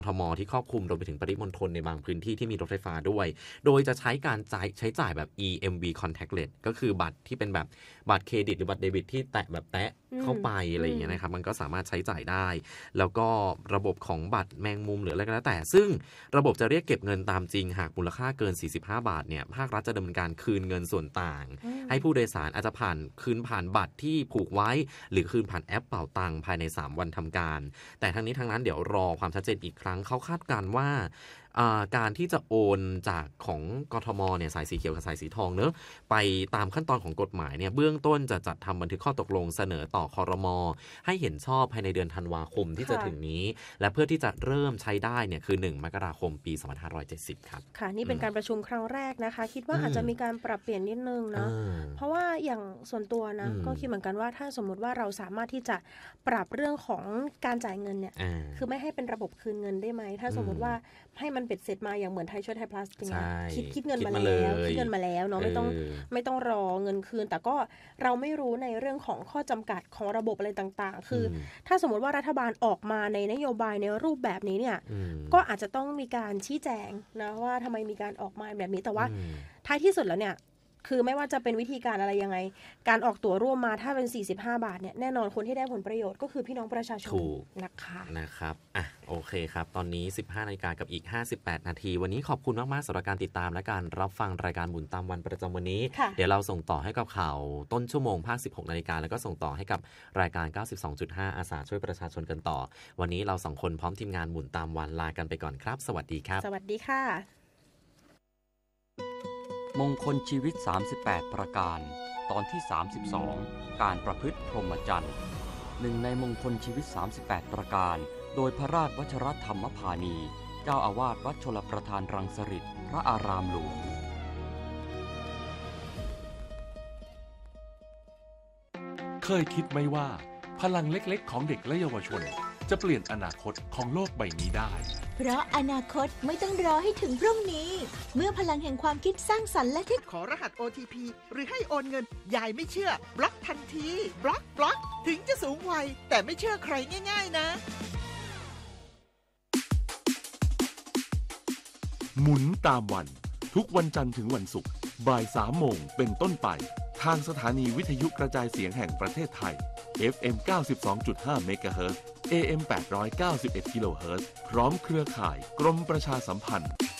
ทมที่ครอบคลุมรวมไปถึงปริมณฑลในบางพื้นที่ที่มีรถไฟฟ้าด้วยโดยจะใช้การใช้จ่ายแบบ EMV contactless ก็คือบัตรที่เป็นแบบบัตรเครดิตหรือบัตรเดบิตที่แตะเข้าไปอะไรอย่างเงี้ยนะครับมันก็สามารถใช้จ่ายได้แล้วก็ระบบของบัตรแมงมุมหรืออะไรก็แล้วแต่ซึ่งระบบจะเรียกเก็บเงินตามจริงหากมูลค่าเกิน45 บาทเนี่ยภาครัฐจะดำเนินการคืนเงินส่วนต่างให้ผู้โดยสารอาจจะคืนผ่านบัตรที่ผูกไว้หรือคืนผ่านแอปเป๋าตังภายใน3 วันทำการแต่ทั้งนี้ทั้งนั้นเดี๋ยวรอความชัดเจนอีกครั้งเขาคาดการณ์ว่าการที่จะโอนจากของกทมเนี่ยสายสีเขียวกับสายสีทองเนอะไปตามขั้นตอนของกฎหมายเนี่ยเบื้องต้นจะจัดทำบันทึกข้อตกลงเสนอต่อครม.ให้เห็นชอบภายในเดือนธันวาคมที่จะถึงนี้และเพื่อที่จะเริ่มใช้ได้เนี่ยคือ1 มกราคมปี2570ครับค่ะนี่เป็นการประชุมครั้งแรกนะคะคิดว่าอาจจะมีการปรับเปลี่ยนนิดนึงนะเพราะว่าอย่างส่วนตัวนะก็คิดเหมือนกันว่าถ้าสมมุติว่าเราสามารถที่จะปรับเรื่องของการจ่ายเงินเนี่ยคือไม่ให้เป็นระบบคืนเงินได้ไหมถ้าสมมติว่าให้มันเบ็ดเสร็จมาอย่างเหมือนไทยช่วยไทยพลัสเป็นไงคิดเงินมาแล้วเนาะไม่ต้องรอเงินคืนแต่ก็เราไม่รู้ในเรื่องของข้อจำกัดของระบบอะไรต่างๆคือถ้าสมมติว่ารัฐบาลออกมาในนโยบายในรูปแบบนี้เนี่ยก็อาจจะต้องมีการชี้แจงนะว่าทำไมมีการออกมาแบบนี้แต่ว่าท้ายที่สุดแล้วเนี่ยคือไม่ว่าจะเป็นวิธีการอะไรยังไงการออกตั๋วร่วมมาถ้าเป็น45 บาทเนี่ยแน่นอนคนที่ได้ผลประโยชน์ก็คือพี่น้องประชาชนนะครับโอเคครับตอนนี้ 15 นาฬิกากับอีก58 นาทีวันนี้ขอบคุณมากๆสำหรับการติดตามและการรับฟังรายการหมุนตามวันประจำวันนี้เดี๋ยวเราส่งต่อให้กับข่าวต้นชั่วโมงภาค 16 นาฬิกาแล้วก็ส่งต่อให้กับรายการ 92.5 อาสาช่วยประชาชนกันต่อวันนี้เรา2 คนพร้อมทีมงานหมุนตามวันลากันไปก่อนครับสวัสดีครับสวัสดีค่ะมงคลชีวิต38ประการตอนที่32การประพฤติพรหมจรรย์หนึ่งในมงคลชีวิต38ประการโดยพระราชวชรธรรมพานีเจ้าอาวาสวัดชลประทานรังสฤษฎ์พระอารามหลวงเคยคิดไหมว่าพลังเล็กๆของเด็กและเยาวชนจะเปลี่ยนอนาคตของโลกใบนี้ได้เพราะอนาคตไม่ต้องรอให้ถึงพรุ่งนี้เมื่อพลังแห่งความคิดสร้างสรรค์และเทคโนโลยีขอรหัส OTP หรือให้โอนเงินยายไม่เชื่อบล็อกทันทีบล็อกถึงจะสูงวัยแต่ไม่เชื่อใครง่ายๆนะหมุนตามวันทุกวันจันทร์ถึงวันศุกร์บ่าย 3 โมงเป็นต้นไปทางสถานีวิทยุกระจายเสียงแห่งประเทศไทย FM 92.5 เมกะเฮิรตซ์ AM 891 กิโลเฮิรตซ์พร้อมเครือข่ายกรมประชาสัมพันธ์